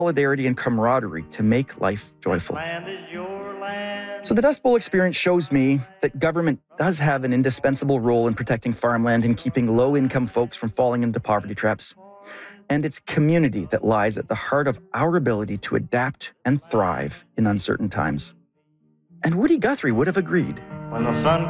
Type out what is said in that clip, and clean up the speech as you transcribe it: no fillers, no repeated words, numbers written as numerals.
solidarity and camaraderie to make life joyful. Land is your land. So the Dust Bowl experience shows me that government does have an indispensable role in protecting farmland and keeping low-income folks from falling into poverty traps. And it's community that lies at the heart of our ability to adapt and thrive in uncertain times. And Woody Guthrie would have agreed. When the sun